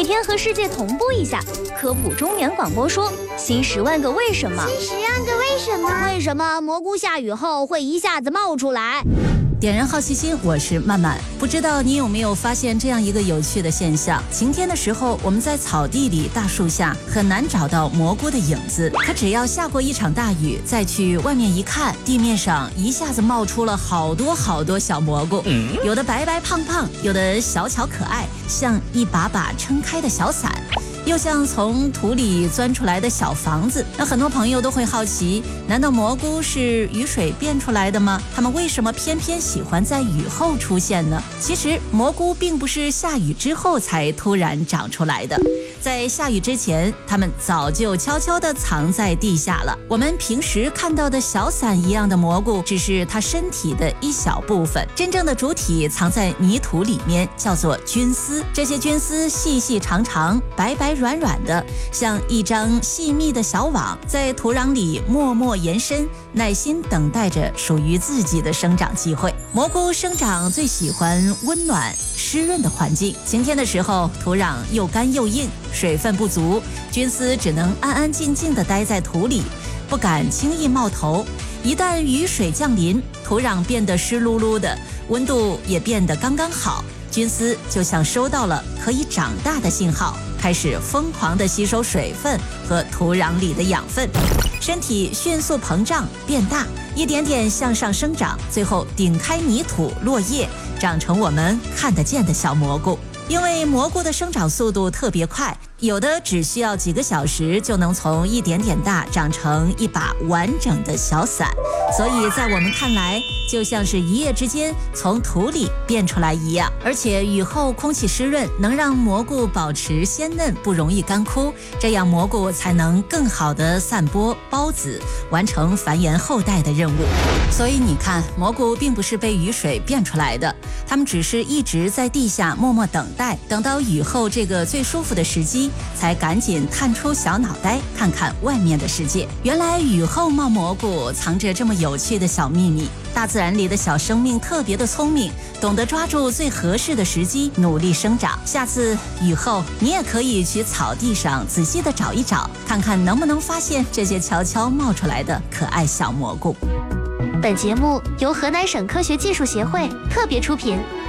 天和世界同步一下，科普中原广播说新10万个为什么。 新10万个为什么？ 为什么蘑菇下雨后会一下子冒出来？ 点燃好奇心，我是曼曼。不知道你有没有发现这样一个有趣的现象：晴天的时候，我们在草地里、大树下很难找到蘑菇的影子，可只要下过一场大雨，再去外面一看，地面上一下子冒出了好多小蘑菇，有的白白胖胖，有的小巧可爱，像一把把撑开的小伞，又像从土里钻出来的小房子。那很多朋友都会好奇，难道蘑菇是雨水变出来的吗？它们为什么偏喜欢在雨后出现呢？其实蘑菇并不是下雨之后才突然长出来的，在下雨之前，它们早就悄悄地藏在地下了。我们平时看到的小伞一样的蘑菇，只是它身体的一小部分，真正的主体藏在泥土里面，叫做菌丝。这些菌丝细长，白软的，像一张细密的小网，在土壤里默默延伸，耐心等待着属于自己的生长机会。蘑菇生长最喜欢温暖湿润的环境，晴天的时候，土壤又干又硬，水分不足，菌丝只能安静地待在土里，不敢轻易冒头。一旦雨水降临，土壤变得湿漉漉的，温度也变得刚刚好，菌丝就像收到了可以长大的信号，开始疯狂地吸收水分和土壤里的养分，身体迅速膨胀变大，一点点向上生长，最后顶开泥土落叶，长成我们看得见的小蘑菇。因为蘑菇的生长速度特别快，有的只需要几个小时就能从一点点大长成一把完整的小伞，所以在我们看来，就像是一夜之间从土里变出来一样。而且雨后空气湿润，能让蘑菇保持鲜嫩，不容易干枯，这样蘑菇才能更好地散播孢子，完成繁衍后代的任务。所以你看，蘑菇并不是被雨水变出来的，它们只是一直在地下默默等待，等到雨后这个最舒服的时机，才赶紧探出小脑袋看看外面的世界。原来雨后冒蘑菇藏着这么有趣的小秘密。大自然里的小生命特别的聪明，懂得抓住最合适的时机，努力生长。下次雨后，你也可以去草地上仔细的找一找，看看能不能发现这些悄悄冒出来的可爱小蘑菇。 本节目由河南省科学技术协会特别出品。